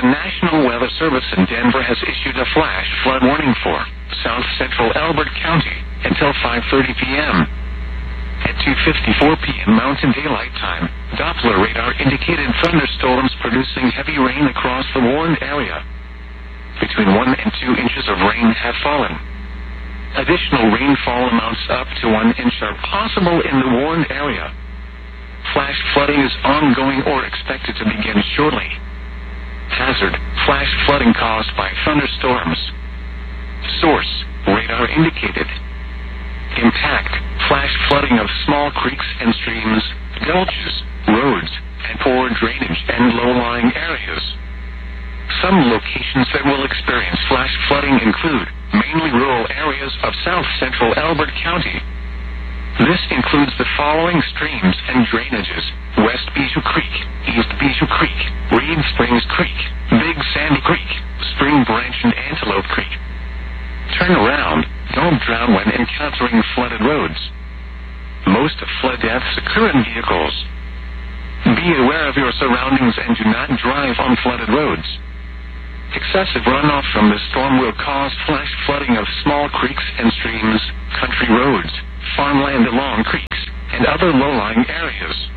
National Weather Service in Denver has issued a flash flood warning for south central Elbert County until 5:30 p.m. At 2:54 p.m. Mountain Daylight Time, Doppler radar indicated thunderstorms producing heavy rain across the warned area. Between 1 and 2 inches of rain have fallen. Additional rainfall amounts up to 1 inch are possible in the warned area. Flash flooding is ongoing or expected to begin shortly. Hazard: flash flooding caused by thunderstorms. Source: radar indicated. Impact: flash flooding of small creeks and streams, gulches, roads, and poor drainage and low-lying areas. Some locations that will experience flash flooding include mainly rural areas of south central Elbert County. This includes the following streams and drainages: West Bijou Creek, East Bijou Creek, Reed Springs Creek, Big Sandy Creek, Spring Branch and Antelope Creek. Turn around. Don't drown when encountering flooded roads. Most of flood deaths occur in vehicles. Be aware of your surroundings and do not drive on flooded roads. Excessive runoff from the storm will cause flash flooding of small creeks and streams, country roads, farmland along creeks, and other low-lying areas.